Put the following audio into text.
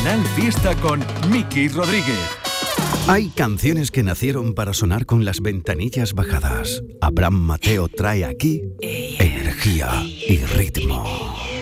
Canal Fiesta con Miki Rodríguez. Hay canciones que nacieron para sonar con las ventanillas bajadas. Abraham Mateo trae aquí energía y ritmo.